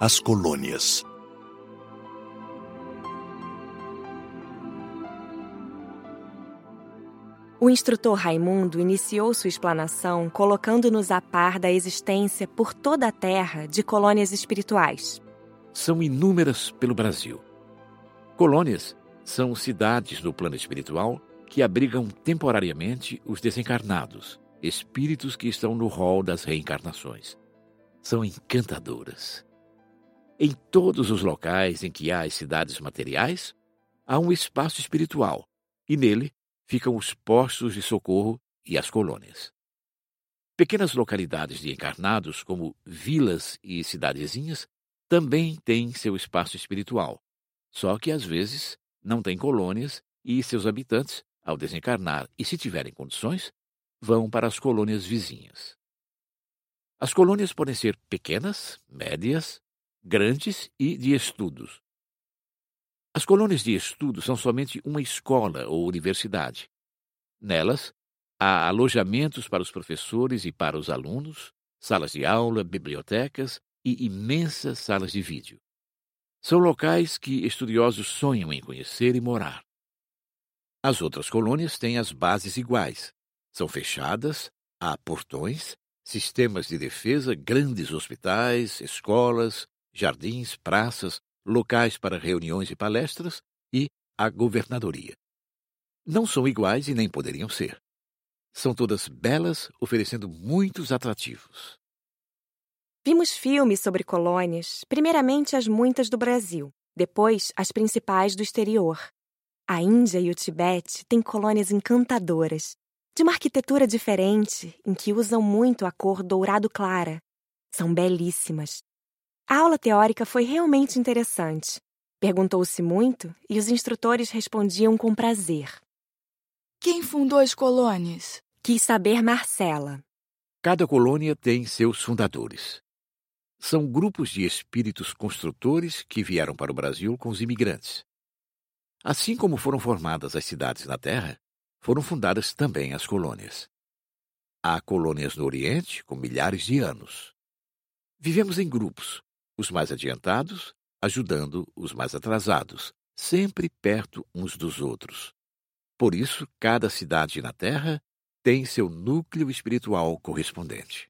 as colônias. O instrutor Raimundo iniciou sua explanação colocando-nos a par da existência por toda a Terra de colônias espirituais. São inúmeras pelo Brasil. Colônias são cidades no plano espiritual que abrigam temporariamente os desencarnados, espíritos que estão no rol das reencarnações. São encantadoras. Em todos os locais em que há as cidades materiais, há um espaço espiritual, e nele ficam os postos de socorro e as colônias. Pequenas localidades de encarnados, como vilas e cidadezinhas, também têm seu espaço espiritual, só que às vezes não têm colônias e seus habitantes, ao desencarnar e se tiverem condições, vão para as colônias vizinhas. As colônias podem ser pequenas, médias, grandes e de estudos. As colônias de estudo são somente uma escola ou universidade. Nelas, há alojamentos para os professores e para os alunos, salas de aula, bibliotecas e imensas salas de vídeo. São locais que estudiosos sonham em conhecer e morar. As outras colônias têm as bases iguais. São fechadas, há portões, sistemas de defesa, grandes hospitais, escolas, jardins, praças, locais para reuniões e palestras e a governadoria. Não são iguais e nem poderiam ser. São todas belas, oferecendo muitos atrativos. Vimos filmes sobre colônias, primeiramente as muitas do Brasil, depois as principais do exterior. A Índia e o Tibete têm colônias encantadoras, de uma arquitetura diferente, em que usam muito a cor dourado clara. São belíssimas. A aula teórica foi realmente interessante. Perguntou-se muito e os instrutores respondiam com prazer. Quem fundou as colônias? Quis saber Marcela. Cada colônia tem seus fundadores. São grupos de espíritos construtores que vieram para o Brasil com os imigrantes. Assim como foram formadas as cidades na Terra, foram fundadas também as colônias. Há colônias no Oriente com milhares de anos. Vivemos em grupos, os mais adiantados ajudando os mais atrasados, sempre perto uns dos outros. Por isso, cada cidade na Terra tem seu núcleo espiritual correspondente.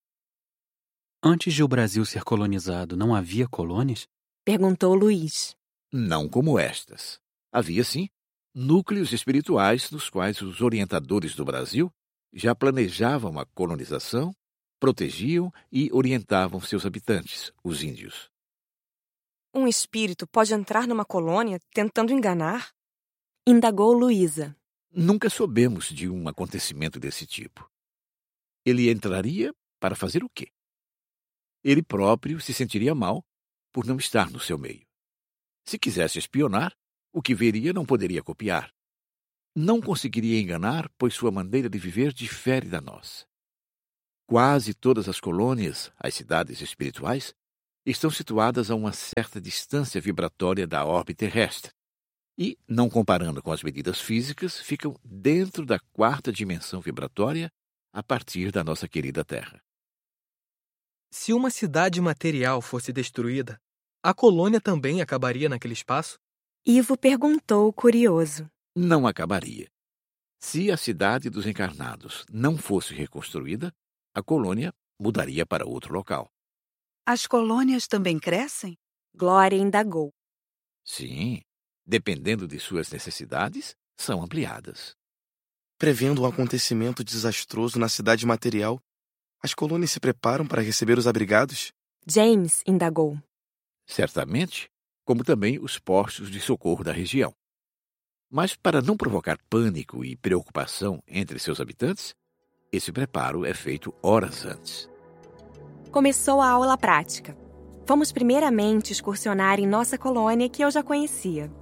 Antes de o Brasil ser colonizado, não havia colônias? Perguntou Luiz. Não como estas. Havia, sim, núcleos espirituais nos quais os orientadores do Brasil já planejavam a colonização, protegiam e orientavam seus habitantes, os índios. Um espírito pode entrar numa colônia tentando enganar? Indagou Luísa. Nunca soubemos de um acontecimento desse tipo. Ele entraria para fazer o quê? Ele próprio se sentiria mal por não estar no seu meio. Se quisesse espionar, o que veria não poderia copiar. Não conseguiria enganar, pois sua maneira de viver difere da nossa. Quase todas as colônias, as cidades espirituais, estão situadas a uma certa distância vibratória da órbita terrestre e, não comparando com as medidas físicas, ficam dentro da quarta dimensão vibratória a partir da nossa querida Terra. Se uma cidade material fosse destruída, a colônia também acabaria naquele espaço? Ivo perguntou, curioso. Não acabaria. Se a cidade dos encarnados não fosse reconstruída, a colônia mudaria para outro local. As colônias também crescem? Glória indagou. Sim, dependendo de suas necessidades, são ampliadas. Prevendo um acontecimento desastroso na cidade material, as colônias se preparam para receber os abrigados? James indagou. Certamente, como também os postos de socorro da região. Mas para não provocar pânico e preocupação entre seus habitantes, esse preparo é feito horas antes. Começou a aula prática. Fomos primeiramente excursionar em nossa colônia que eu já conhecia.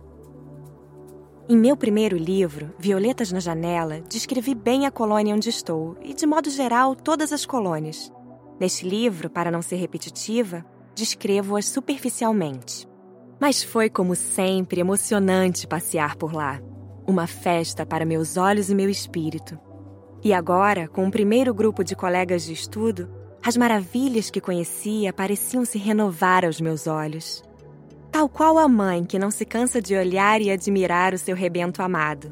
Em meu primeiro livro, Violetas na Janela, descrevi bem a colônia onde estou e, de modo geral, todas as colônias. Neste livro, para não ser repetitiva, descrevo-as superficialmente. Mas foi, como sempre, emocionante passear por lá. Uma festa para meus olhos e meu espírito. E agora, com o primeiro grupo de colegas de estudo, As maravilhas que conhecia pareciam se renovar aos meus olhos. Tal qual a mãe que não se cansa de olhar e admirar o seu rebento amado.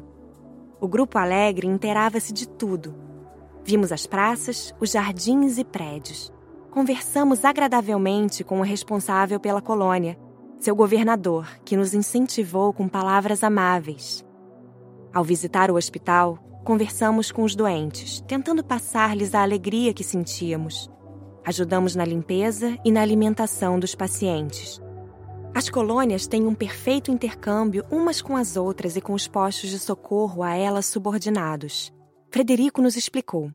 O grupo alegre inteirava-se de tudo. Vimos as praças, os jardins e prédios. Conversamos agradavelmente com o responsável pela colônia, seu governador, que nos incentivou com palavras amáveis. Ao visitar o hospital, conversamos com os doentes, tentando passar-lhes a alegria que sentíamos. Ajudamos na limpeza e na alimentação dos pacientes. As colônias têm um perfeito intercâmbio umas com as outras e com os postos de socorro a elas subordinados. Frederico nos explicou.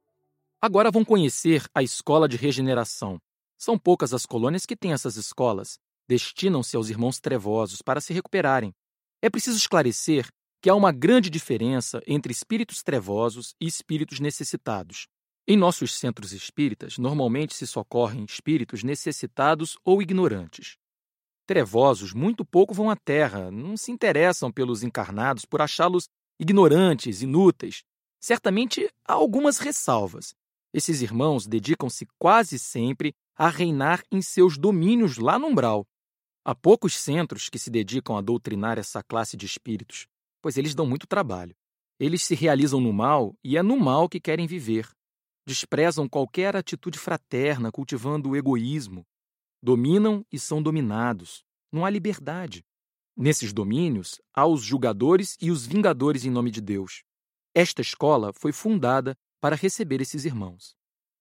Agora vão conhecer a Escola de Regeneração. São poucas as colônias que têm essas escolas. Destinam-se aos irmãos trevosos para se recuperarem. É preciso esclarecer que há uma grande diferença entre espíritos trevosos e espíritos necessitados. Em nossos centros espíritas, normalmente se socorrem espíritos necessitados ou ignorantes. Trevosos muito pouco vão à Terra, não se interessam pelos encarnados por achá-los ignorantes, inúteis. Certamente há algumas ressalvas. Esses irmãos dedicam-se quase sempre a reinar em seus domínios lá no umbral. Há poucos centros que se dedicam a doutrinar essa classe de espíritos, pois eles dão muito trabalho. Eles se realizam no mal e é no mal que querem viver. Desprezam qualquer atitude fraterna, cultivando o egoísmo. Dominam e são dominados. Não há liberdade. Nesses domínios, há os julgadores e os vingadores em nome de Deus. Esta escola foi fundada para receber esses irmãos.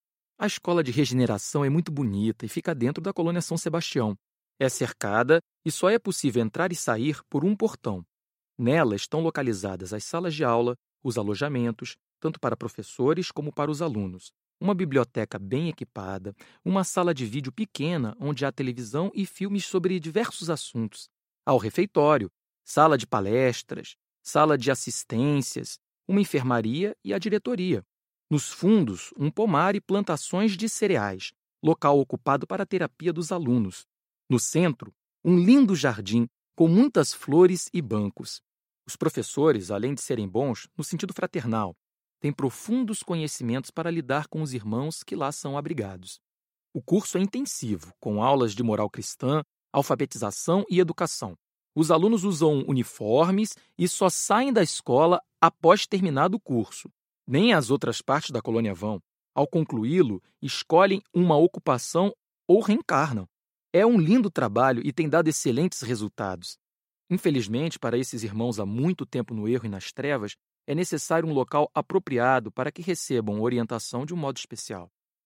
A escola de regeneração é muito bonita e fica dentro da colônia São Sebastião. É cercada e só é possível entrar e sair por um portão. Nela estão localizadas as salas de aula, os alojamentos, tanto para professores como para os alunos, uma biblioteca bem equipada, uma sala de vídeo pequena onde há televisão e filmes sobre diversos assuntos, há o refeitório, sala de palestras, sala de assistências, uma enfermaria e a diretoria. Nos fundos, um pomar e plantações de cereais, local ocupado para a terapia dos alunos. No centro, um lindo jardim com muitas flores e bancos. Os professores, além de serem bons no sentido fraternal, têm profundos conhecimentos para lidar com os irmãos que lá são abrigados. O curso é intensivo, com aulas de moral cristã, alfabetização e educação. Os alunos usam uniformes e só saem da escola após terminado o curso. Nem as outras partes da colônia vão. Ao concluí-lo, escolhem uma ocupação ou reencarnam. É um lindo trabalho e tem dado excelentes resultados. Infelizmente, para esses irmãos há muito tempo no erro e nas trevas, é necessário um local apropriado para que recebam orientação de um modo especial.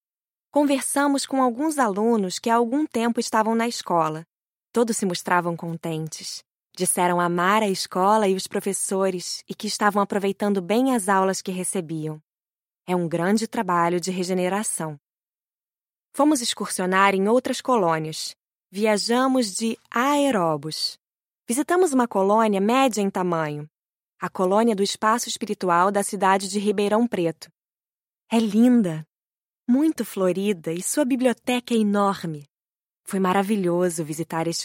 Conversamos com alguns alunos que há algum tempo estavam na escola. Todos se mostravam contentes. Disseram amar a escola e os professores e que estavam aproveitando bem as aulas que recebiam. É um grande trabalho de regeneração. Fomos excursionar em outras colônias. Viajamos de Aeróbus. Visitamos uma colônia média em tamanho, a colônia do espaço espiritual da cidade de Ribeirão Preto. É linda, muito florida e sua biblioteca é enorme. Foi maravilhoso visitar este